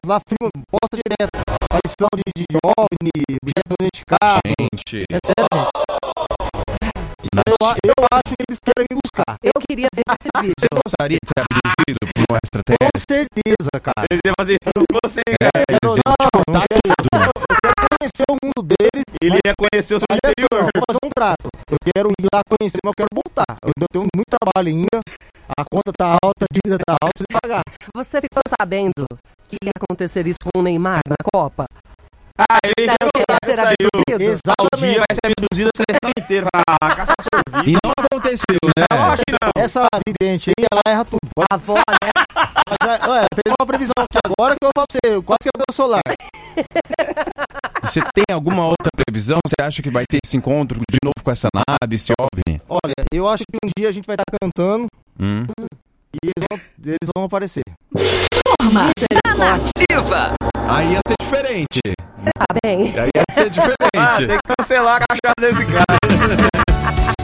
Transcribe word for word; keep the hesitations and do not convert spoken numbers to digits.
lá, filma, posta direto. Aparição de, de OVNI, objeto não identificado. Gente. É sério, gente. Eu, eu acho que eles querem me buscar. Eu queria ver esse vídeo. Você gostaria de ser abduzido por um Com extraterrestre? certeza, cara. Eles iam fazer isso com você, hein, cara. É, eles iam te contar eu, tudo. quero, eu quero conhecer o mundo deles. Ele mas, ia conhecer o seu mas é assim, ó, interior. eu vou fazer um trato. Eu quero ir lá conhecer, mas eu quero voltar. Eu, eu tenho muito trabalho ainda. A conta tá alta, a dívida tá alta, preciso pagar. Você ficou sabendo que ia acontecer isso com o Neymar na Copa? Ah, ele já Então, não quer sabe ser que saiu. abduzido? Ao Exatamente. dia vai ser abduzido a seleção inteira pra caçar E sorvete. não aconteceu, né? Eu acho que não. Essa vidente aí, ela erra tudo. Pode- A avó, né? Mas já- olha, fez uma previsão aqui agora que eu falo pra você, eu quase quebrei o solar. Você tem alguma outra previsão? Você acha que vai ter esse encontro de novo com essa nave, esse OVNI? Olha, eu acho que um dia a gente vai estar cantando Hum? e eles vão, eles vão aparecer. Turma da Nativa. Aí ia ser diferente. Você tá bem? Aí ia ser Ah, diferente. tem que cancelar a cachaça desse cara.